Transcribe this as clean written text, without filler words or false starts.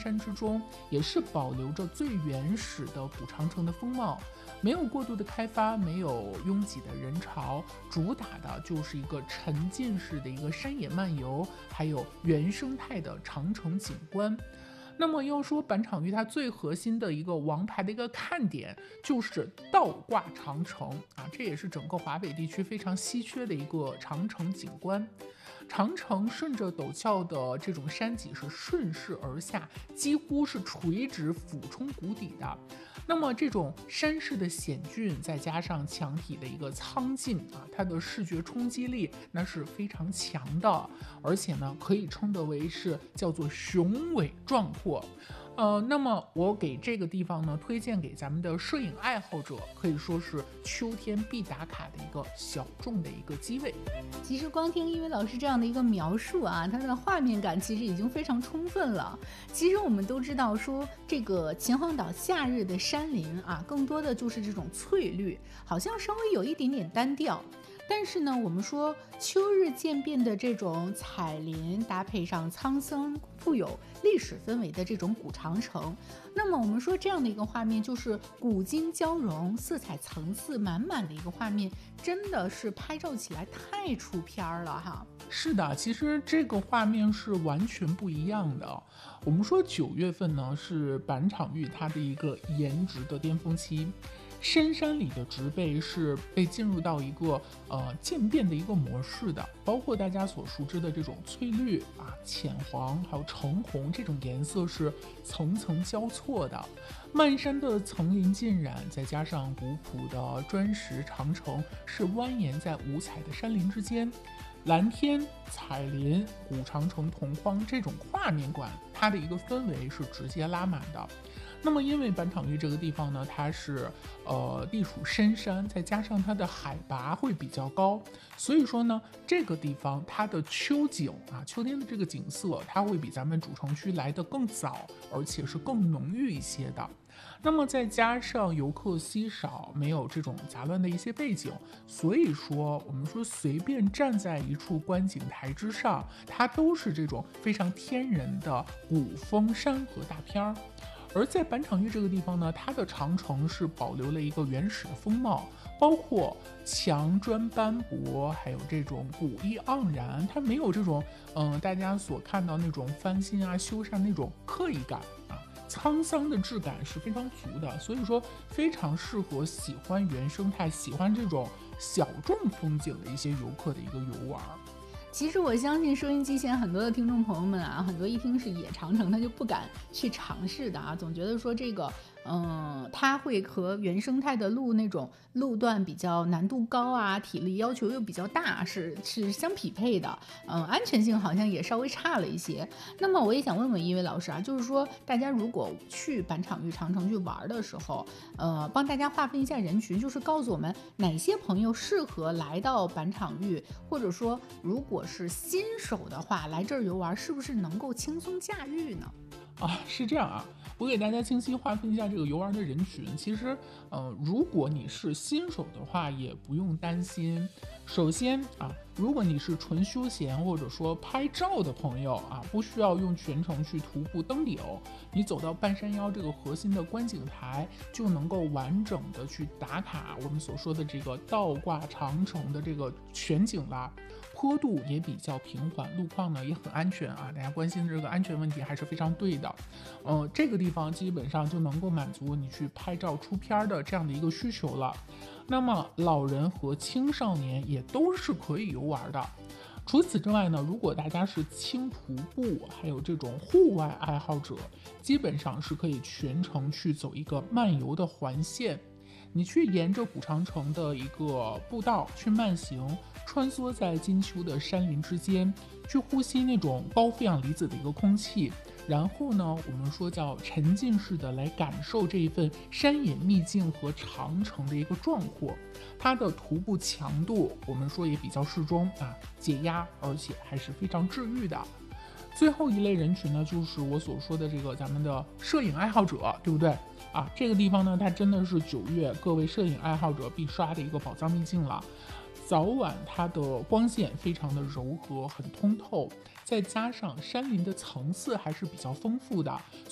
山之中，也是保留着最原始的古长城的风貌，没有过度的开发，没有拥挤的人潮，主打的就是一个沉浸式的一个山野漫游，还有原生态的长城景观。那么要说板场域它最核心的一个王牌的一个看点，就是倒挂长城啊，这也是整个华北地区非常稀缺的一个长城景观。长城顺着陡峭的这种山脊是顺势而下，几乎是垂直俯冲谷底的。那么这种山势的险峻，再加上墙体的一个苍劲啊，它的视觉冲击力那是非常强的，而且呢，可以称得为是叫做雄伟壮阔。那么我给这个地方呢，推荐给咱们的摄影爱好者，可以说是秋天必打卡的一个小众的一个机位。 其实光听一位老师这样的一个描述啊，它的画面感其实已经非常充分了。其实我们都知道说，这个秦皇岛夏日的山林啊，更多的就是这种翠绿，好像稍微有一点点单调。但是呢，我们说秋日渐变的这种彩林，搭配上苍生富有历史氛围的这种古长城，那么我们说这样的一个画面，就是古今交融，色彩层次满满的一个画面，真的是拍照起来太出片了哈。 是的，其实这个画面是完全不一样的。我们说9月份呢，是板场域它的一个颜值的巅峰期。深山里的植被是被进入到一个渐变的一个模式的，包括大家所熟知的这种翠绿啊、浅黄还有橙红这种颜色是层层交错的。漫山的层林尽染，再加上古朴的砖石长城是蜿蜒在五彩的山林之间，蓝天、彩林、古长城同框这种画面感，它的一个氛围是直接拉满的。那么因为板场域这个地方呢，它是地处深山，再加上它的海拔会比较高，所以说呢，这个地方它的秋景啊，秋天的这个景色，它会比咱们主城区来得更早，而且是更浓郁一些的。那么再加上游客稀少，没有这种杂乱的一些背景，所以说我们说随便站在一处观景台之上，它都是这种非常天然的古风山河大片儿。而在板场域这个地方呢，它的长城是保留了一个原始的风貌，包括墙砖斑驳，还有这种古意盎然，它没有这种大家所看到那种翻新啊、修缮那种刻意感啊。沧桑的质感是非常足的，所以说非常适合喜欢原生态、喜欢这种小众风景的一些游客的一个游玩。 其实我相信收音机前很多的听众朋友们啊，很多一听是野长城，他就不敢去尝试的啊，总觉得说这个它会和原生态的路那种路段比较难度高啊，体力要求又比较大，是相匹配的。安全性好像也稍微差了一些。那么我也想问问一位老师啊，就是说大家如果去板场域长城去玩的时候，帮大家划分一下人群，就是告诉我们哪些朋友适合来到板场域，或者说如果是新手的话，来这儿游玩是不是能够轻松驾驭呢？ 是这样啊，我给大家清晰划分一下这个游玩的人群。其实，如果你是新手的话，也不用担心。首先啊，如果你是纯休闲或者说拍照的朋友啊，不需要用全程去徒步登顶，你走到半山腰这个核心的观景台，就能够完整的去打卡我们所说的这个倒挂长城的这个全景啦。坡度也比较平缓，路况呢也很安全啊，大家关心的这个安全问题还是非常对的。这个地方基本上就能够满足你去拍照出片的这样的一个需求了。那么老人和青少年也都是可以游玩的。除此之外呢，如果大家是轻徒步，还有这种户外爱好者，基本上是可以全程去走一个漫游的环线。你去沿着古长城的一个步道去慢行，穿梭在金秋的山林之间，去呼吸那种高负氧离子的一个空气，然后呢，我们说叫沉浸式的来感受这一份山野秘境和长城的一个壮阔。它的徒步强度我们说也比较适中啊，解压，而且还是非常治愈的。最后一类人群呢，就是我所说的这个咱们的摄影爱好者，对不对啊？这个地方呢，它真的是9月各位摄影爱好者必刷的一个宝藏秘境了。早晚它的光线非常的柔和，很通透，再加上山林的层次还是比较丰富的，